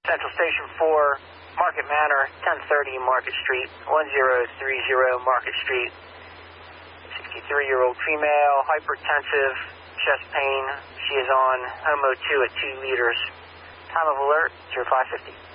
Central Station 4, Market Manor, 1030 Market Street, 1030 Market Street. 63-year-old female, hypertensive, chest pain. She is on HOMO 2 at 2 liters. Time of alert, 0550.